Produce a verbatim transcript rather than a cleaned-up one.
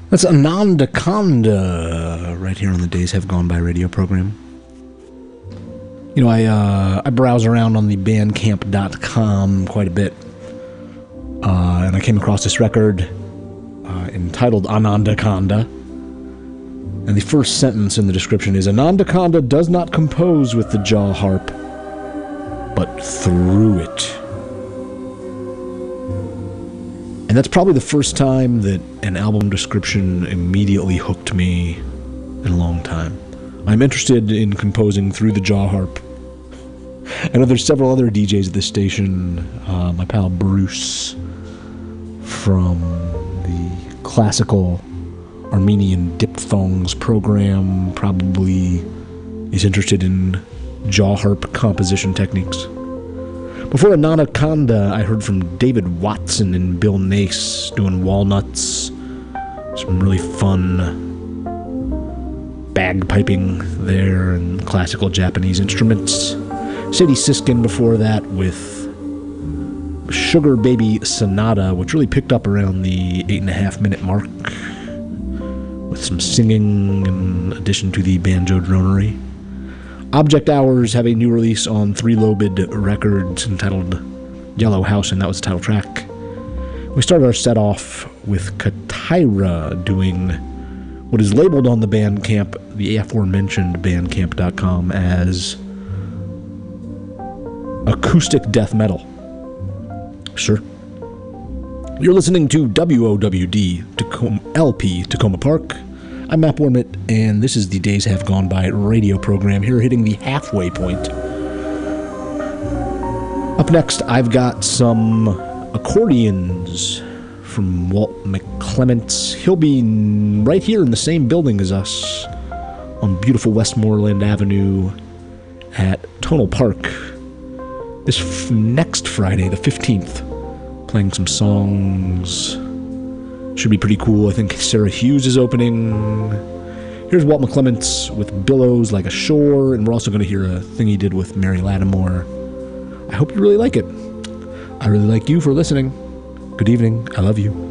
That's Anandaconda right here on the Days Have Gone By radio program. You know, I uh, I browse around on the bandcamp dot com quite a bit, uh, and I came across this record uh, entitled Anandaconda. And the first sentence in the description is, Anandaconda does not compose with the jaw harp, but through it. And that's probably the first time that an album description immediately hooked me in a long time. I'm interested in composing through the jaw harp. I know there's several other D Js at this station. Uh, my pal Bruce from the classical Armenian diphthongs program probably is interested in jaw harp composition techniques. Before Anandaconda, I heard from David Watson and Bill Nace doing Walnuts. Some really fun bagpiping there and classical Japanese instruments. Sadie Siskin before that with Sugar Baby Sonata, which really picked up around the eight and a half minute mark with some singing in addition to the banjo dronery. Object Hours have a new release on Three Lobed Records entitled Yellow House, and that was the title track. We started our set off with Katira doing what is labeled on the Bandcamp, the aforementioned bandcamp dot com, as acoustic death metal. Sure. You're listening to W O W D Tacoma, L P Tacoma Park. I'm Matt Bormit, and this is the Days Have Gone By radio program here, hitting the halfway point. Up next, I've got some accordions from Walt McClements. He'll be right here in the same building as us on beautiful Westmoreland Avenue at Tonal Park this f- next Friday, the fifteenth, playing some songs. Should be pretty cool. I think Sarah Hughes is opening. Here's Walt McClements with Billows Like a Shore, and we're also going to hear a thing he did with Mary Lattimore. I hope you really like it. I really like you for listening. Good evening. I love you.